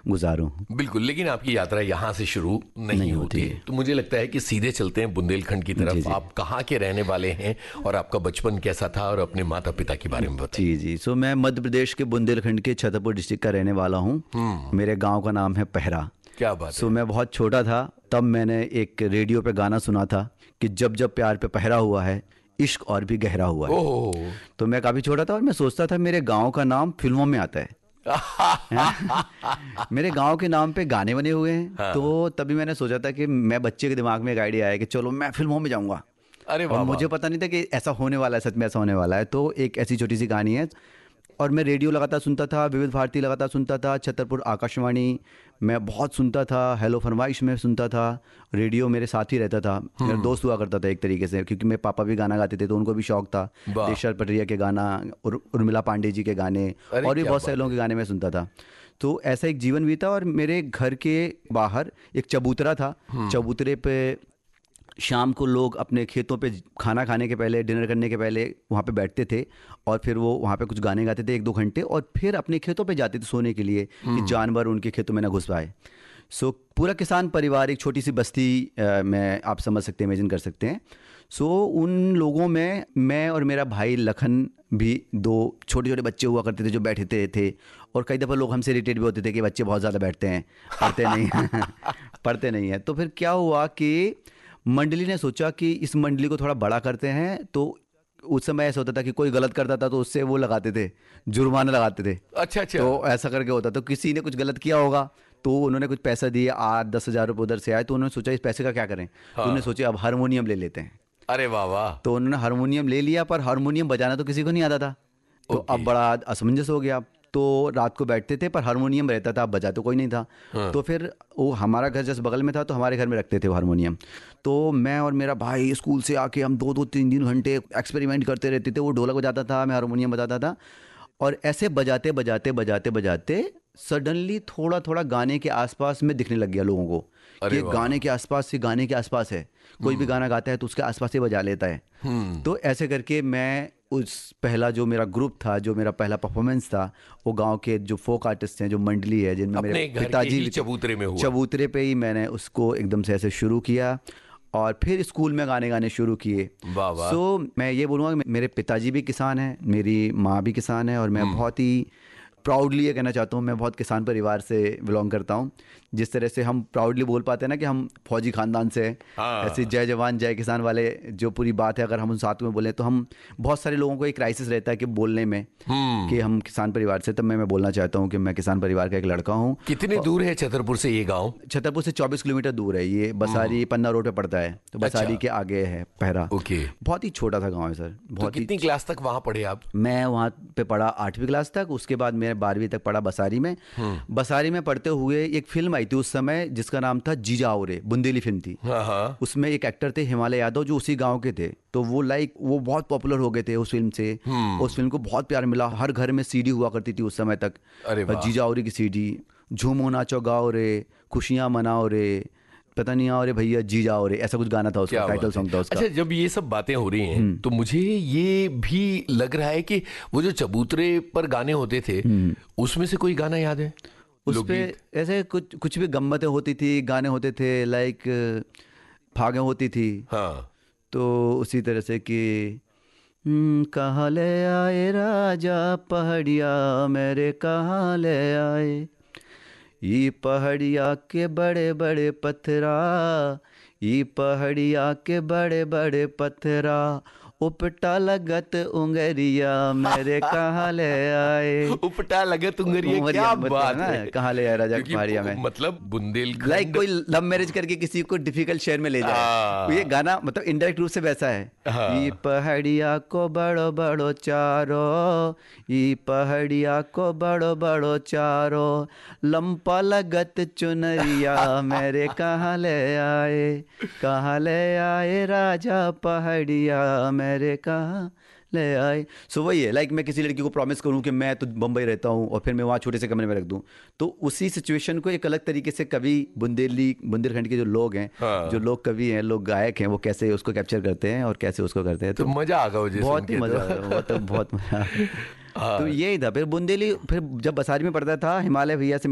गुजारूं। बिल्कुल, लेकिन आपकी यात्रा यहाँ से शुरू नहीं होती है। तो मुझे लगता है कि सीधे चलते हैं बुंदेलखंड की तरफ। जी। आप कहाँ के रहने वाले हैं और आपका बचपन कैसा था, और अपने माता पिता के बारे में बताइए। जी। सो मैं मध्य प्रदेश के बुंदेलखंड के छतरपुर डिस्ट्रिक्ट का रहने वाला हूँ। मेरे गांव का नाम है पहरा। क्या बात सो है। मैं बहुत छोटा था तब मैंने एक रेडियो पे गाना सुना था कि जब जब प्यार पे पहरा हुआ है, इश्क और भी गहरा हुआ है। ओह। तो मैं काफ़ी छोटा था और मैं सोचता था मेरे गांव का नाम फिल्मों में आता है। मेरे गांव के नाम पे गाने बने हुए हैं। हाँ। तो तभी मैंने सोचा था कि मैं बच्चे के दिमाग में एक आइडिया आया कि चलो मैं फिल्मों में जाऊंगा। अरे और वाह मुझे वाह। पता नहीं था कि ऐसा होने वाला है, सच में ऐसा होने वाला है। तो एक ऐसी छोटी सी कहानी है। और मैं रेडियो लगातार सुनता था, विविध भारती लगातार सुनता था, छतरपुर आकाशवाणी मैं बहुत सुनता था, हेलो फरमाइश में सुनता था। रेडियो मेरे साथ ही रहता था, मेरा दोस्त हुआ करता था एक तरीके से, क्योंकि मेरे पापा भी गाना गाते थे तो उनको भी शौक था। वाह। देशर पटरिया के गाना, उर्मिला पांडे जी के गाने अरे और भी क्या बहुत सारे बात लोगों के गाने मैं सुनता था। तो ऐसा एक जीवन बीता। और मेरे घर के बाहर एक चबूतरा था। चबूतरे पे शाम को लोग अपने खेतों पे खाना खाने के पहले, डिनर करने के पहले वहाँ पे बैठते थे और फिर वो वहाँ पे कुछ गाने गाते थे 1-2 घंटे, और फिर अपने खेतों पे जाते थे सोने के लिए कि जानवर उनके खेतों में ना घुस पाए। सो पूरा किसान परिवार, एक छोटी सी बस्ती में, आप समझ सकते हैं, इमेजिन कर सकते हैं। सो उन लोगों में मैं और मेरा भाई लखन भी, 2 छोटे छोटे बच्चे हुआ करते थे जो बैठते थे। और कई दफ़ा लोग हमसे इरिटेट भी होते थे कि बच्चे बहुत ज़्यादा बैठते हैं, पढ़ते नहीं हैं। पढ़ते नहीं हैं। तो फिर क्या हुआ कि मंडली ने सोचा कि इस मंडली को थोड़ा बड़ा करते हैं। तो उस समय ऐसा होता था कि कोई गलत करता था तो उससे वो लगाते थे, जुर्माना लगाते थे। अच्छा अच्छा। तो ऐसा करके होता, तो किसी ने कुछ गलत किया होगा तो उन्होंने कुछ पैसा दिए, 8-10 हज़ार रुपये उधर से आए। तो उन्होंने सोचा इस पैसे का क्या करें। तो उन्होंने सोचा अब हारमोनियम ले लेते हैं। अरे वाह वाह। तो उन्होंने हारमोनियम ले लिया, पर हारमोनियम बजाना तो किसी को नहीं आता था। तो अब बड़ा असमंजस हो गया। तो रात को बैठते थे पर हारमोनियम रहता था, अब बजा तो कोई नहीं था। तो फिर वो हमारा घर जैसे बगल में था तो हमारे घर में रखते थे वो हारमोनियम। तो मैं और मेरा भाई स्कूल से आके हम 2-2, 3-3 घंटे एक्सपेरिमेंट करते रहते थे। वो ढोलक बजाता था, मैं हारमोनियम बजाता था। और ऐसे बजाते बजाते बजाते बजाते सडनली थोड़ा थोड़ा गाने के आसपास में दिखने लग गया लोगों को कि ये गाने के आसपास से, गाने के आसपास है। कोई भी गाना गाता है तो उसके आसपास ही बजा लेता है। तो ऐसे करके मैं उस पहला जो मेरा ग्रुप था, जो मेरा पहला परफॉर्मेंस था, वो गांव के जो फोक आर्टिस्ट हैं, जो मंडली है, जिनमें मेरे पिताजी चबूतरे में हुआ। चबूतरे पे ही मैंने उसको एकदम से ऐसे शुरू किया। और फिर स्कूल में गाने गाने शुरू किए। वाह वाह। सो मैं ये बोलूँगा कि मेरे पिताजी भी किसान हैं, मेरी माँ भी किसान है, और मैं बहुत ही प्राउडली ये कहना चाहता हूँ मैं बहुत किसान परिवार से बिलोंग करता हूँ। जिस तरह से हम प्राउडली बोल पाते हैं ना कि हम फौजी खानदान से हैं, ऐसे जय जवान जय किसान वाले जो पूरी बात है, अगर हम उन साथ में बोलें तो हम, बहुत सारे लोगों को एक क्राइसिस रहता है कि बोलने में कि हम किसान परिवार से। तब मैं बोलना चाहता हूँ कि मैं किसान परिवार का एक लड़का हूँ। कितनी दूर है छतरपुर से ये गाँव? छतरपुर से 24 किलोमीटर दूर है ये। बसारी पन्ना रोड पे पड़ता है, तो बसारी के आगे है पहरा। ओके। बहुत ही छोटा सा गाँव है सर। बहुत। तो कितनी क्लास तक वहाँ पढ़े आप? मैं वहाँ पे पढ़ा 8वीं क्लास तक। उसके बाद मैं 12वीं तक पढ़ा बसारी में। बसारी में पढ़ते हुए एक फिल्म आई थी उस समय जिसका नाम था जीजा औरे, बुंदेली फिल्म थी। उसमें एक एक्टर थे हिमालय यादव जो उसी गांव के थे। तो वो बहुत पॉपुलर हो गए थे उस फिल्म से। उस फिल्म को बहुत प्यार मिला। हर घर में सीडी हुआ करती थी उस समय तक, जीजा औरे की सीडी। झूमो नाचो गाओ रे, खुशियां मनाओ रे, पता नहीं और भैया जी जाओ रे, ऐसा कुछ गाना था उसका, टाइटल सॉन्ग था उसका। अच्छा, जब ये सब बातें हो रही हैं तो मुझे ये भी लग रहा है कि वो जो चबूतरे पर गाने होते थे उसमें से कोई गाना याद है? उस पे ऐसे कुछ भी गम्मतें होती थी, गाने होते थे, लाइक फागे होती थी। हाँ। तो उसी तरह से कि कहाँ ले आए राजा पहाड़िया मेरे, कहाँ ले आए ये पहाड़िया के बड़े बड़े पत्थरा, ये पहाड़िया के बड़े बड़े पत्थरा, उपटा लगत उंगरिया मेरे, कहाँ ले आए। उपटा लगत उंगरिया, क्या बात है। कहाँ ले आए राजा पहाड़िया में, मतलब बुंदेलखंड, लाइक कोई लव मैरिज करके किसी को डिफिकल्ट शहर में ले जाए। ये गाना मतलब इनडायरेक्ट रूप से वैसा है। ये पहाड़िया को बड़ो बड़ो चारो, ये पहाड़िया को बड़ो बड़ो चारो, लंपा लगत चुनरिया मेरे, कहाँ ले आए, कहाँ ले आए राजा पहाड़िया मेरे, कहाँ ले आए। सो वही है, लाइक मैं किसी लड़की को प्रॉमिस करूं कि मैं तो बम्बई रहता हूं और फिर मैं वहाँ छोटे से कमरे में रख दूं, तो उसी सिचुएशन को एक अलग तरीके से कवि बुंदेलखंड के जो लोग हैं, जो लोग कवि हैं, लोग गायक हैं, वो कैसे उसको कैप्चर करते हैं और कैसे उसको करते हैं। तो मजा आ गया, बहुत ही मजा आया, बहुत मजा। तो यही था। फिर बुंदेली, फिर जब बसारी में पढ़ता था, हिमालय भैया से